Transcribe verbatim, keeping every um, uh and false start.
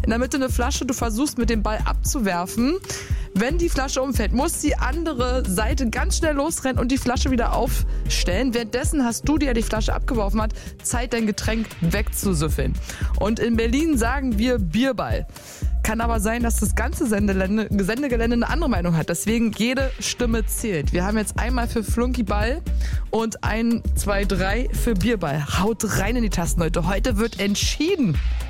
in der Mitte eine Flasche, du versuchst mit dem Ball abzuwerfen. Wenn die Flasche umfällt, muss die andere Seite ganz schnell losrennen und die Flasche wieder aufstellen. Währenddessen hast du, der die Flasche abgeworfen hat, Zeit, dein Getränk wegzusüffeln. Und in Berlin sagen wir Bierball. Kann aber sein, dass das ganze Sendegelände, Sendegelände eine andere Meinung hat. Deswegen jede Stimme zählt. Wir haben jetzt einmal für Flunkyball und ein, zwei, drei für Bierball. Haut rein in die Tasten, Leute. Heute wird entschieden.